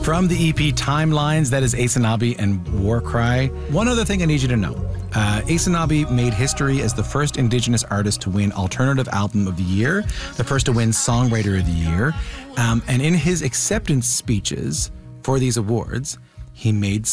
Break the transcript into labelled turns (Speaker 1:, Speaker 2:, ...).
Speaker 1: From the EP Timelines, that is Aysanabee and Warcry. One other thing I need you to know. Aysanabee made history as the first Indigenous artist to win Alternative Album of the Year, the first to win Songwriter of the Year. And in his acceptance speeches for these awards, he made